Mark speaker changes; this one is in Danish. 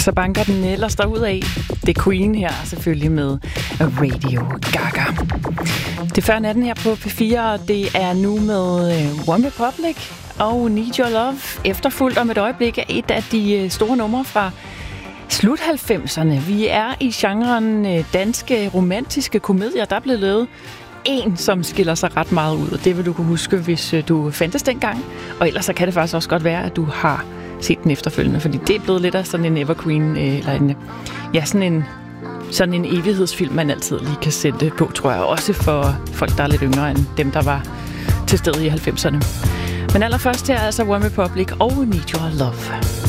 Speaker 1: Så banker den ellers derudad. Det er Queen her, selvfølgelig med Radio Gaga. Det er før natten her på P4, og det er nu med One Republic og Need Your Love. Efterfulgt om et øjeblik er et af de store numre fra slut 90'erne. Vi er i genren danske romantiske komedier. Der er blevet lavet en, som skiller sig ret meget ud, og det vil du kunne huske, hvis du fandtes dengang. Og ellers så kan det faktisk også godt være, at du har set den efterfølgende, fordi det er blevet lidt af sådan en evergreen, eller sådan en evighedsfilm, man altid lige kan sætte på, tror jeg. Også for folk, der er lidt yngre end dem, der var til stede i 90'erne. Men allerførst her er altså One Republic og Need Your Love.